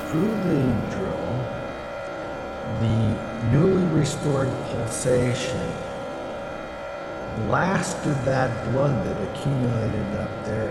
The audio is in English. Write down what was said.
through the drill, the newly restored pulsation blasted that blood that accumulated up there